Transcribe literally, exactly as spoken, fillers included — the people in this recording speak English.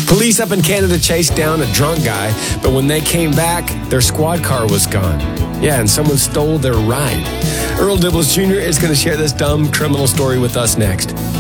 Police up in Canada chased down a drunk guy, but when they came back, their squad car was gone. Yeah, and someone stole their ride. Earl Dibbles Junior is going to share this dumb criminal story with us next.